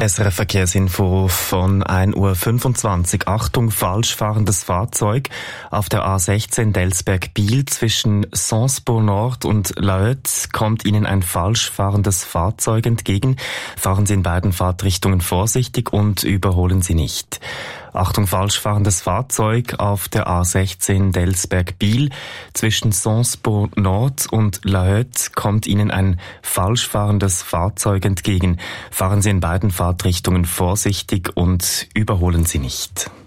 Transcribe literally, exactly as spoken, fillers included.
S R F-Verkehrsinfo von ein Uhr fünfundzwanzig. Achtung, falsch fahrendes Fahrzeug auf der A sechzehn Delsberg-Biel zwischen Sansbourg Nord und La Hötte kommt Ihnen ein falsch fahrendes Fahrzeug entgegen. Fahren Sie in beiden Fahrtrichtungen vorsichtig und überholen Sie nicht. Achtung, falsch fahrendes Fahrzeug auf der A sechzehn Delsberg-Biel. Zwischen Sansbourg Nord und La Hötte kommt Ihnen ein falsch fahrendes Fahrzeug entgegen. Fahren Sie in beiden Fahrtrichtungen vorsichtig und überholen Sie nicht.